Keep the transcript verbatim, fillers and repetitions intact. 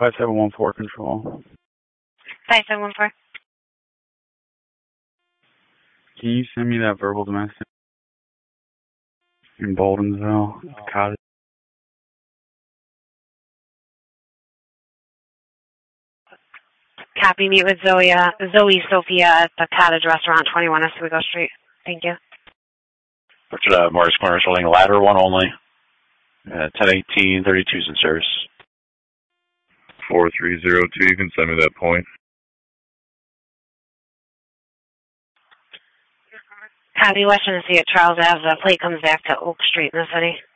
five seven one four control. five seven one four. Can you send me that verbal domestic in Baldensville, cottage? Copy, meet with Zoe, uh, Zoe Sophia at the Cottage Restaurant, twenty-one Oswego Street. Thank you. Richard, uh, Morris Corners holding ladder one only. Uh, ten eighteen, thirty-two's in service. four three zero two, you can send me that point. Copy, West Tennessee at Charles Ave. The plate comes back to Oak Street in the city.